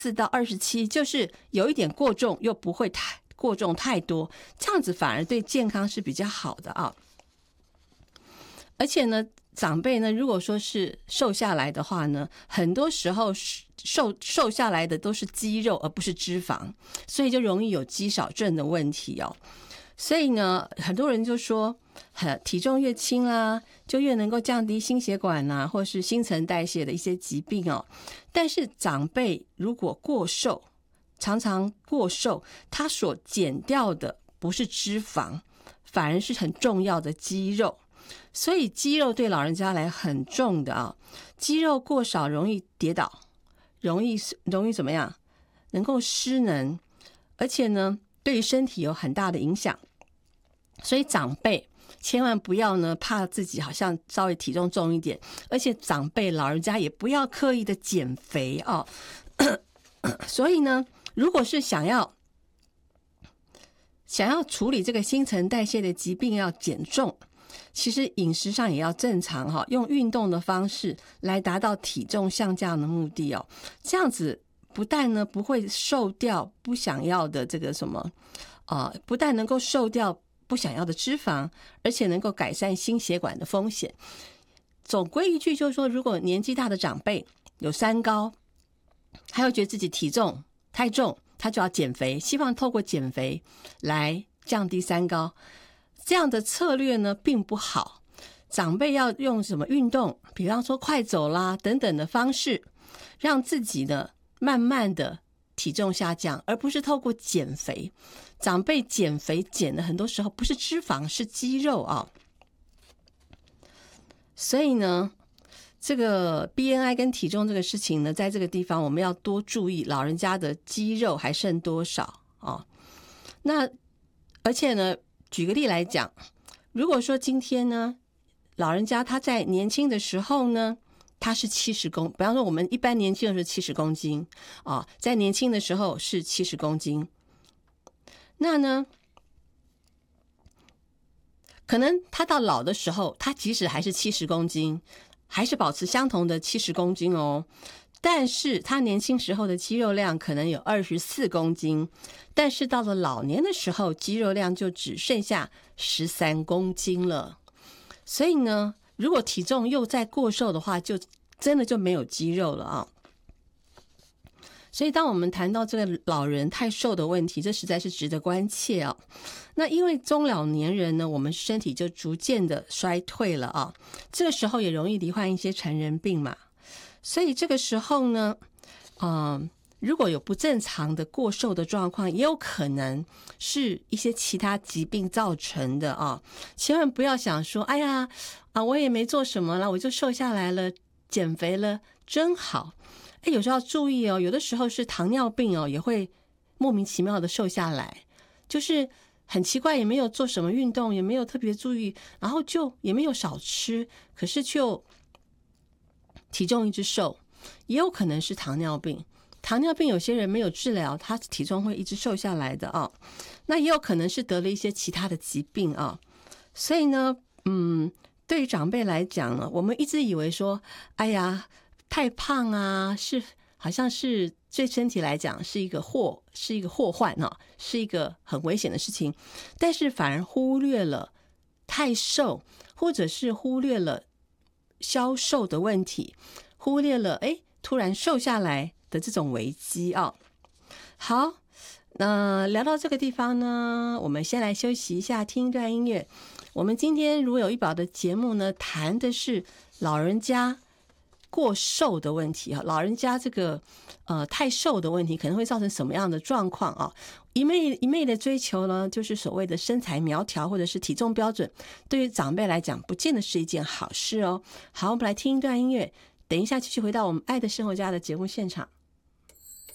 24到27，就是有一点过重又不会过重太多，这样子反而对健康是比较好的啊。而且呢，长辈呢，如果说是瘦下来的话呢，很多时候瘦下来的都是肌肉而不是脂肪，所以就容易有肌少症的问题哦。所以呢，很多人就说体重越轻啊，就越能够降低心血管啊，或是新陈代谢的一些疾病哦。但是长辈如果过瘦，常常过瘦，他所减掉的不是脂肪，反而是很重要的肌肉。所以肌肉对老人家来很重的啊，肌肉过少容易跌倒，容易怎么样？能够失能，而且呢，对于身体有很大的影响。所以长辈千万不要呢，怕自己好像稍微体重重一点，而且长辈老人家也不要刻意的减肥哦。所以呢，如果是想要处理这个新陈代谢的疾病，要减重，其实饮食上也要正常哈，用运动的方式来达到体重下降的目的哦。这样子不但呢不会瘦掉不想要的这个什么不但能够瘦掉不想要的脂肪，而且能够改善心血管的风险。总归一句就是说，如果年纪大的长辈有三高，他又觉得自己体重太重，他就要减肥，希望透过减肥来降低三高。这样的策略呢并不好，长辈要用什么运动，比方说快走啦等等的方式，让自己呢慢慢的体重下降，而不是透过减肥。长辈减肥减的很多时候不是脂肪，是肌肉啊。所以呢，这个 BMI 跟体重这个事情呢，在这个地方我们要多注意老人家的肌肉还剩多少啊。那而且呢，举个例来讲，如果说今天呢，老人家他在年轻的时候呢，他是70公，比方说我们一般年轻的是70公斤啊，在年轻的时候是70公斤，那呢，可能他到老的时候，他即使还是70公斤，还是保持相同的70公斤哦。但是他年轻时候的肌肉量可能有24公斤，但是到了老年的时候，肌肉量就只剩下13公斤了。所以呢，如果体重又再过瘦的话，就真的就没有肌肉了啊。所以当我们谈到这个老人太瘦的问题，这实在是值得关切啊。那因为中老年人呢，我们身体就逐渐的衰退了啊，这个时候也容易罹患一些成人病嘛。所以这个时候呢，如果有不正常的过瘦的状况，也有可能是一些其他疾病造成的啊。千万不要想说，哎呀我也没做什么了，我就瘦下来了，减肥了，真好。有时候要注意哦，有的时候是糖尿病哦，也会莫名其妙的瘦下来，就是很奇怪，也没有做什么运动，也没有特别注意，然后就也没有少吃，可是就体重一直瘦。也有可能是糖尿病，糖尿病有些人没有治疗，他体重会一直瘦下来的啊。那也有可能是得了一些其他的疾病啊。所以呢，对于长辈来讲呢，我们一直以为说，哎呀，太胖啊，好像是对身体来讲是一个祸患啊，是一个很危险的事情。但是反而忽略了太瘦，或者是忽略了消瘦的问题，忽略了突然瘦下来的这种危机啊。好，那聊到这个地方呢，我们先来休息一下，听一段音乐。我们今天如有一宝的节目呢，谈的是老人家过瘦的问题啊，老人家这个太瘦的问题可能会造成什么样的状况啊？一昧的追求呢，就是所谓的身材苗条或者是体重标准，对于长辈来讲不见得是一件好事哦。好，我们来听一段音乐，等一下继续回到我们爱的生活家的节目现场。